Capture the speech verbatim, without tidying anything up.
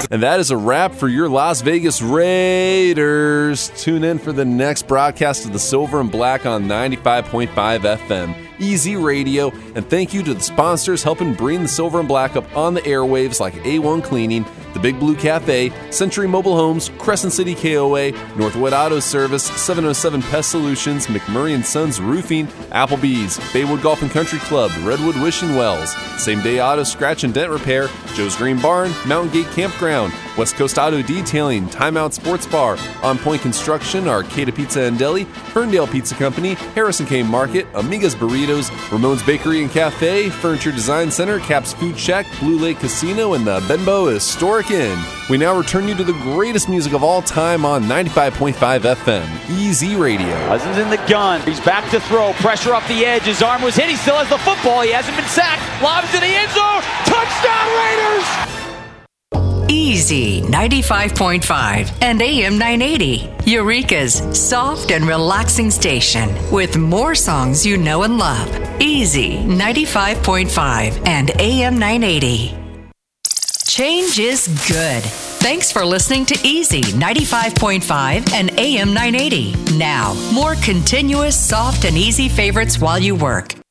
And that is a wrap for your Las Vegas Raiders. Tune in for the next broadcast of the Silver and Black on ninety-five point five F M. Easy Radio, and thank you to the sponsors helping bring the Silver and Black up on the airwaves like A one Cleaning, The Big Blue Cafe, Century Mobile Homes, Crescent City K O A, Northwood Auto Service, seven oh seven Pest Solutions, McMurray and Sons Roofing, Applebee's, Baywood Golf and Country Club, Redwood Wishing Wells, Same Day Auto Scratch and Dent Repair, Joe's Green Barn, Mountain Gate Campground, West Coast Auto Detailing, Timeout Sports Bar, On Point Construction, Arcata Pizza and Deli, Ferndale Pizza Company, Harrison K Market, Amiga's Burritos, Ramon's Bakery and Cafe, Furniture Design Center, Caps Food Shack, Blue Lake Casino, and the Benbow Historic Inn. We now return you to the greatest music of all time on ninety-five point five F M, Easy Radio. Cousins in the gun. He's back to throw. Pressure off the edge. His arm was hit. He still has the football. He hasn't been sacked. Lobs to the end zone. Touchdown Raiders! Easy ninety-five point five and A M nine eighty. Eureka's soft and relaxing station with more songs you know and love. Easy ninety-five point five and A M nine eighty. Change is good. Thanks for listening to Easy ninety-five point five and A M nine eighty. Now, more continuous, soft, and easy favorites while you work.